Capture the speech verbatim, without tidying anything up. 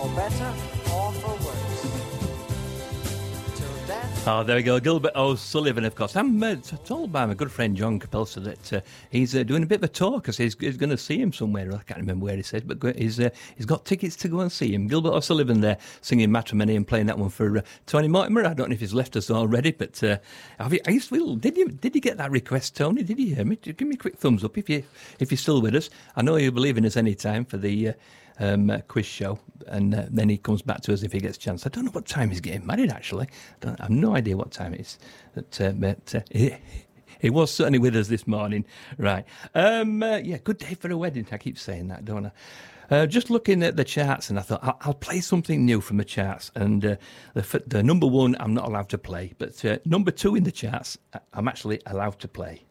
better or for worse. Till then... Oh, there we go. Gilbert O'Sullivan, of course. I'm uh, told by my good friend John Capelsa that uh, he's uh, doing a bit of a tour because he's, he's going to see him somewhere. I can't remember where he said, but go- he's uh, he's got tickets to go and see him. Gilbert O'Sullivan there singing Matrimony and playing that one for uh, Tony Mortimer. I don't know if he's left us already, but uh, have you, I used to, did you did you get that request, Tony? Did you hear me? Give me a quick thumbs up if you if you're still with us. I know you'll believe in us any time for the. Uh, Um, uh, quiz show, and uh, then he comes back to us if he gets a chance. I don't know what time he's getting married, actually. I, don't, I have no idea what time it is. But, uh, but uh, he, he was certainly with us this morning. Right. Um, uh, yeah, good day for a wedding. I keep saying that, don't I? Uh, just looking at the charts, and I thought, I'll, I'll play something new from the charts. And uh, the, the number one, I'm not allowed to play. But uh, number two in the charts, I'm actually allowed to play.